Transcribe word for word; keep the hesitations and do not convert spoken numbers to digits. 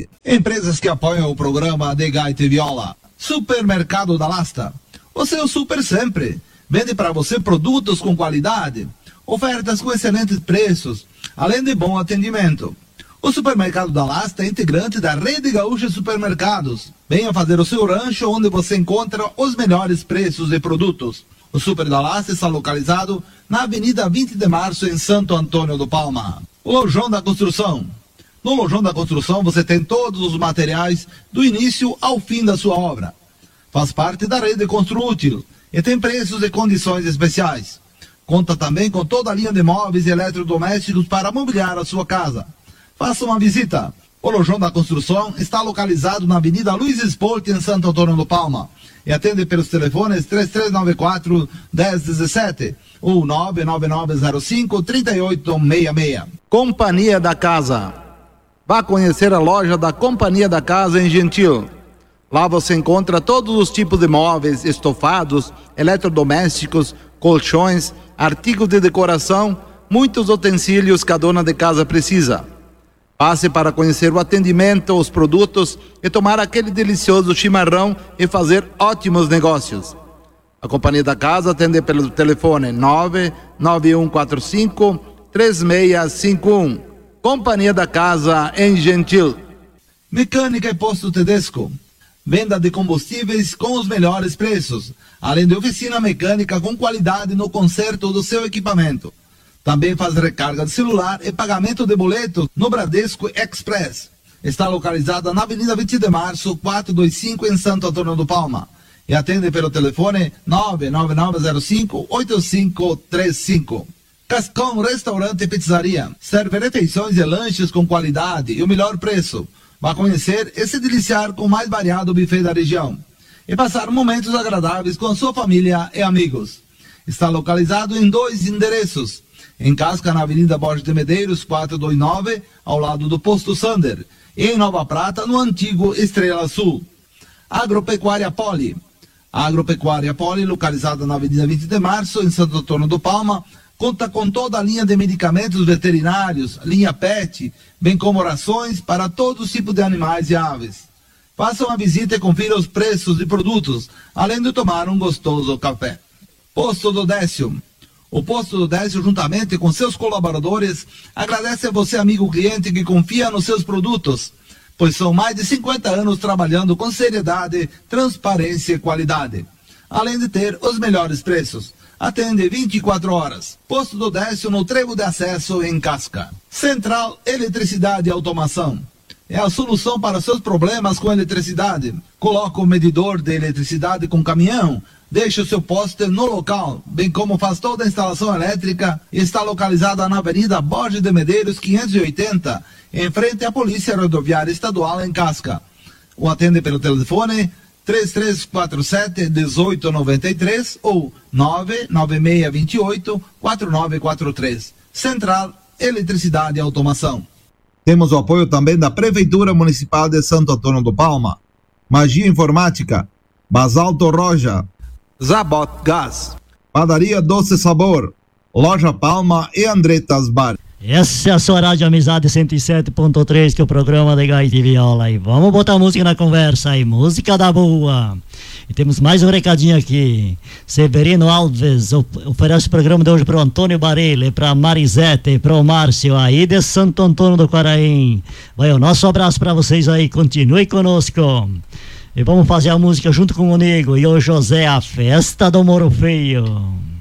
sete. Empresas que apoiam o programa de Gaita e Viola. Supermercado da Lasta. O seu super sempre. Vende para você produtos com qualidade, ofertas com excelentes preços, além de bom atendimento. O Supermercado da Lasta é integrante da Rede Gaúcha de Supermercados. Venha fazer o seu rancho onde você encontra os melhores preços e produtos. O Super da Lasta está localizado na Avenida vinte de Março, em Santo Antônio do Palma. O Lojão da Construção. No Lojão da Construção você tem todos os materiais do início ao fim da sua obra. Faz parte da Rede Construútil e tem preços e condições especiais. Conta também com toda a linha de móveis e eletrodomésticos para mobiliar a sua casa. Faça uma visita. O Lojão da Construção está localizado na Avenida Luiz Esporte, em Santo Antônio do Palma. E atende pelos telefones três três nove quatro, um zero um sete ou nove nove nove zero cinco, três oito seis seis. Companhia da Casa. Vá conhecer a loja da Companhia da Casa em Gentil. Lá você encontra todos os tipos de móveis, estofados, eletrodomésticos, colchões, artigos de decoração, muitos utensílios que a dona de casa precisa. Passe para conhecer o atendimento, os produtos e tomar aquele delicioso chimarrão e fazer ótimos negócios. A Companhia da Casa atende pelo telefone nove nove um quatro cinco, três seis cinco um. Companhia da Casa em Gentil. Mecânica e Posto Tedesco. Venda de combustíveis com os melhores preços, além de oficina mecânica com qualidade no conserto do seu equipamento. Também faz recarga de celular e pagamento de boleto no Bradesco Express. Está localizada na Avenida vinte de Março, quatrocentos e vinte e cinco, em Santo Antônio do Palma. E atende pelo telefone nove nove nove zero cinco, oito cinco três cinco. Cascão Restaurante e Pizzaria. Serve refeições e lanches com qualidade e o melhor preço. Vá conhecer e se deliciar com o mais variado buffet da região. E passar momentos agradáveis com a sua família e amigos. Está localizado em dois endereços. Em Casca, na Avenida Borges de Medeiros, quatrocentos e vinte e nove, ao lado do Posto Sander. E em Nova Prata, no antigo Estrela Sul. Agropecuária Poli. A Agropecuária Poli, localizada na Avenida vinte de Março, em Santo Antônio do Palma, conta com toda a linha de medicamentos veterinários, linha pet, bem como rações para todo tipo de animais e aves. Faça uma visita e confira os preços de produtos, além de tomar um gostoso café. Posto do Décio. O Posto do Décio, juntamente com seus colaboradores, agradece a você, amigo cliente, que confia nos seus produtos, pois são mais de cinquenta anos trabalhando com seriedade, transparência e qualidade, além de ter os melhores preços. Atende vinte e quatro horas. Posto do Décio, no trevo de acesso, em Casca. Central Eletricidade e Automação. É a solução para seus problemas com eletricidade. Coloca o medidor de eletricidade com caminhão, deixa o seu poste no local, bem como faz toda a instalação elétrica. Está localizada na Avenida Borges de Medeiros, quinhentos e oitenta, em frente à Polícia Rodoviária Estadual, em Casca. O atende pelo telefone três três quatro sete, um oito nove três ou nove nove seis dois oito, quatro nove quatro três. Central Eletricidade e Automação. Temos o apoio também da Prefeitura Municipal de Santo Antônio do Palma. Magia Informática, Basalto Roja, Zabot Gás, Padaria Doce Sabor, Loja Palma e Andretas Bar. Essa é a sua Rádio Amizade cento e sete ponto três, que é o programa de Gaita e Viola. E vamos botar música na conversa aí, música da boa. E temos mais um recadinho aqui. Severino Alves oferece o programa de hoje para o Antônio Barelli, para a Marisete, para o Márcio aí de Santo Antônio do Quaraim. Vai o nosso abraço para vocês aí, continue conosco. E vamos fazer a música junto com o Nego e o José, a festa do Moro Feio.